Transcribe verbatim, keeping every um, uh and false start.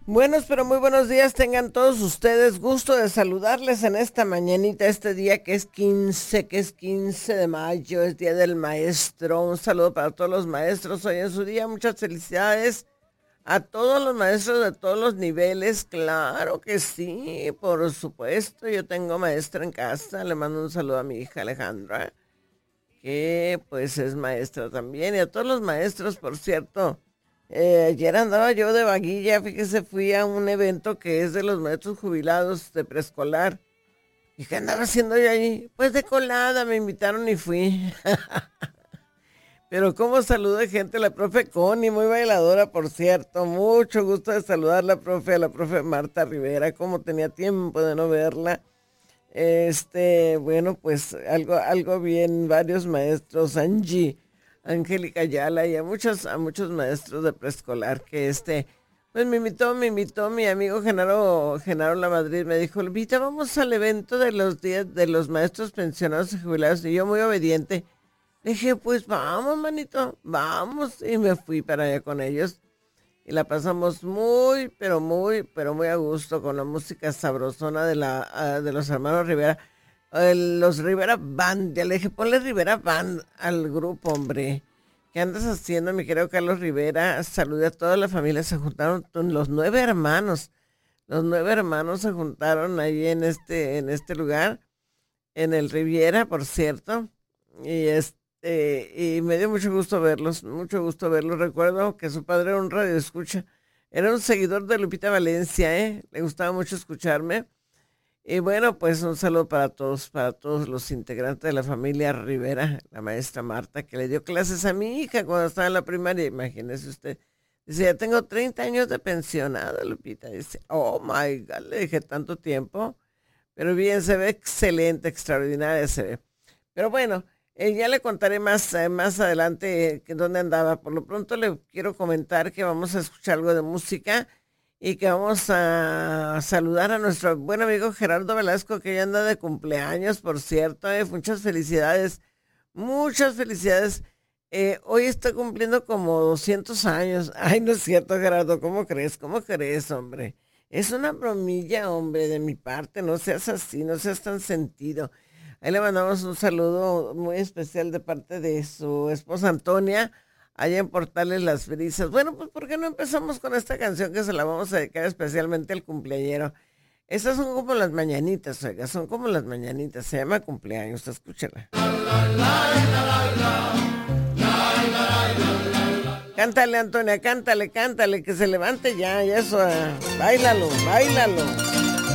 Buenos, pero muy buenos días tengan todos ustedes. Gusto de saludarles en esta mañanita, este día que es quince, que es quince de mayo, es Día del Maestro. Un saludo para todos los maestros hoy en su día. Muchas felicidades a todos los maestros de todos los niveles. Claro que sí, por supuesto. Yo tengo maestra en casa. Le mando un saludo a mi hija Alejandra, que pues es maestra también. Y a todos los maestros, por cierto. Eh, ayer andaba yo de vaguilla, fíjese, fui a un evento que es de los maestros jubilados de preescolar. ¿Y qué andaba haciendo yo allí? Pues de colada, me invitaron y fui. Pero cómo saludo de gente, la profe Connie, muy bailadora, por cierto. Mucho gusto de saludar la profe, a la profe Marta Rivera, como tenía tiempo de no verla. Este, bueno, pues algo, algo bien, varios maestros, Angie. Angélica Ayala y a muchos, a muchos maestros de preescolar que este, pues me invitó, me invitó mi amigo Genaro, Genaro La Madrid, me dijo, Lupita, vamos al evento de los días de los maestros pensionados y jubilados, y yo muy obediente, le dije, pues vamos, manito, vamos, y me fui para allá con ellos, y la pasamos muy, pero muy, pero muy a gusto con la música sabrosona de la, ah, de los hermanos Rivera. El- los Rivera Band, ya le dije, ponle Rivera Band al grupo, hombre. ¿Qué andas haciendo, mi querido Carlos Rivera? Salude a toda la familia, se juntaron ton- los nueve hermanos. Los nueve hermanos se juntaron ahí en este, en este lugar, en el Riviera, por cierto. Y este, y me dio mucho gusto verlos, mucho gusto verlos. Recuerdo que su padre era un radio escucha, era un seguidor de Lupita Valencia, ¿eh? Le gustaba mucho escucharme. Y bueno, pues un saludo para todos, para todos los integrantes de la familia Rivera, la maestra Marta, que le dio clases a mi hija cuando estaba en la primaria, imagínese usted. Dice, ya tengo treinta años de pensionada, Lupita. Dice, oh my God, le dije tanto tiempo. Pero bien, se ve excelente, extraordinaria se ve. Pero bueno, eh, ya le contaré más, eh, más adelante eh, que dónde andaba. Por lo pronto le quiero comentar que vamos a escuchar algo de música y que vamos a saludar a nuestro buen amigo Gerardo Velasco, que ya anda de cumpleaños, por cierto. Eh, muchas felicidades, muchas felicidades. Eh, hoy está cumpliendo como doscientos años. Ay, no es cierto, Gerardo, ¿cómo crees? ¿Cómo crees, hombre? Es una bromilla, hombre, de mi parte. No seas así, no seas tan sentido. Ahí le mandamos un saludo muy especial de parte de su esposa Antonia, allá en Portales Las Brisas. Bueno, pues ¿por qué no empezamos con esta canción que se la vamos a dedicar especialmente al cumpleañero? Esas son como las mañanitas, oiga, son como las mañanitas. Se llama cumpleaños, escúchala. Cántale, Antonia, cántale, cántale, que se levante ya, y eso, ah, báilalo, báilalo.